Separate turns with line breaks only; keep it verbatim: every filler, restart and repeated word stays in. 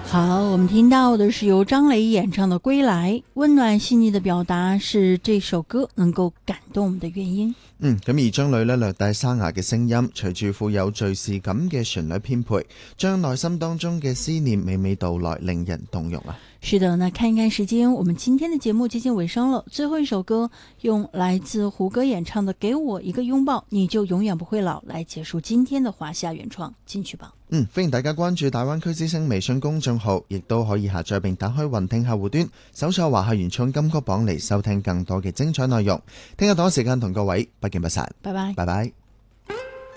好，我们聽到的是由張磊演唱的《歸來》，溫暖細膩的表達是這首歌能夠感動我們的原因。
嗯，咁而張磊呢略帶沙啞嘅聲音，隨住富有敘事感嘅旋律編配，將內心當中嘅思念娓娓道來，令人動容啊！
是的，那看一看時間，我們今天的節目接近尾聲了。最後一首歌，用來自胡歌演唱的《給我一個擁抱，你就永遠不會老》來結束今天的華夏原創金曲榜。
嗯，歡迎大家關注大灣區之聲微信公眾號，亦都可以下載並打開雲聽客戶端，搜索華夏原創金曲榜嚟收聽更多嘅精彩內容。聽日同一時間同各位不見不散，
拜拜，
拜拜。